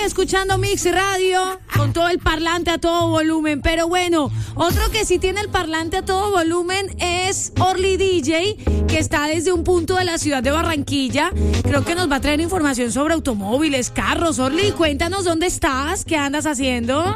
escuchando Mix Radio con todo el parlante a todo volumen. Pero bueno, otro que sí tiene el parlante a todo volumen es Orly DJ, que está desde un punto de la ciudad de Barranquilla. Creo que nos va a traer información sobre automóviles, carros. Orly, cuéntanos dónde estás, qué andas haciendo.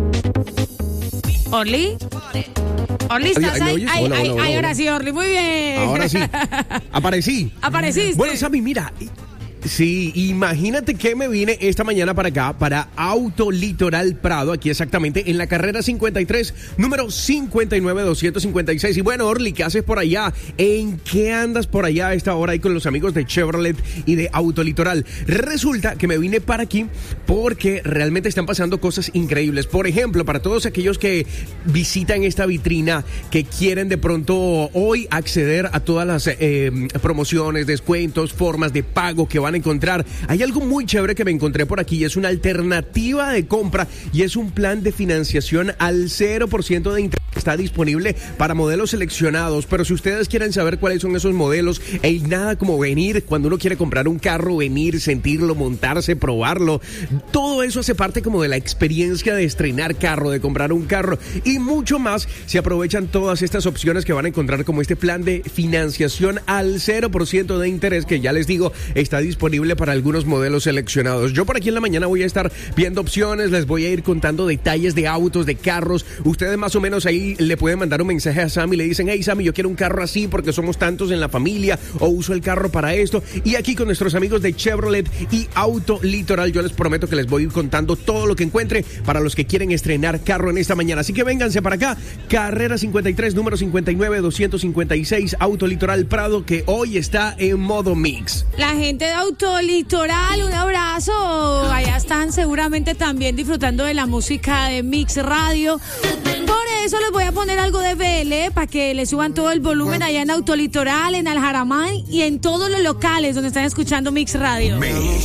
Orly. Orly, ¿estás ahí? Hola. Ahora sí, Orly, muy bien. Ahora sí. Apareciste. Bueno, Sammy, mira. Sí, imagínate que me vine esta mañana para acá, para Auto Litoral Prado, aquí exactamente en la carrera 53, número 59256. Y bueno, Orly, ¿qué haces por allá? ¿En qué andas por allá a esta hora ahí con los amigos de Chevrolet y de Auto Litoral? Resulta que me vine para aquí porque realmente están pasando cosas increíbles. Por ejemplo, para todos aquellos que visitan esta vitrina, que quieren de pronto hoy acceder a todas las promociones, descuentos, formas de pago que van a encontrar. Hay algo muy chévere que me encontré por aquí y es una alternativa de compra y es un plan de financiación al 0% de interés. Está disponible para modelos seleccionados, pero si ustedes quieren saber cuáles son esos modelos, nada como venir cuando uno quiere comprar un carro, venir, sentirlo, montarse, probarlo. Todo eso hace parte como de la experiencia de estrenar carro, de comprar un carro y mucho más. Se aprovechan todas estas opciones que van a encontrar como este plan de financiación al 0% de interés que ya les digo, está disponible para algunos modelos seleccionados. Yo por aquí en la mañana voy a estar viendo opciones, les voy a ir contando detalles de autos, de carros. Ustedes más o menos ahí le pueden mandar un mensaje a Sammy y le dicen, hey Sammy, yo quiero un carro así porque somos tantos en la familia o uso el carro para esto. Y aquí con nuestros amigos de Chevrolet y Auto Litoral, yo les prometo que les voy a ir contando todo lo que encuentre para los que quieren estrenar carro en esta mañana. Así que vénganse para acá, carrera 53, número 59256, Auto Litoral Prado, que hoy está en modo mix. La gente de Auto Litoral, un abrazo. Allá están seguramente también disfrutando de la música de Mix Radio. Por eso les voy a poner algo de BL para que le suban todo el volumen allá en Auto Litoral, en Aljaramán y en todos los locales donde están escuchando Mix Radio.